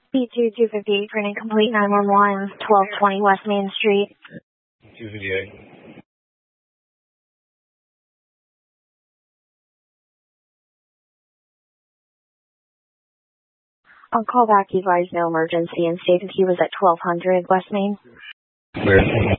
B2258, printing complete 911, 1220 West Main Street. 258. I'll call back, advise no emergency, and state that he was at 1200 West Main. Clear.